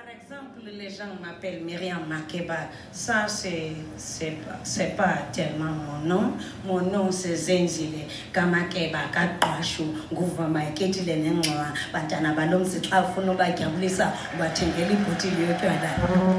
exemple, les gens m'appellent Myriam Makeba. Ça, c'est pas tellement mon nom. Mon nom, c'est Zenzile Kamakeba Katwashu Guvama Ketile Nenwa Batana Balom Sitafunu Bakabulisa Batengeli Potili Yopiada.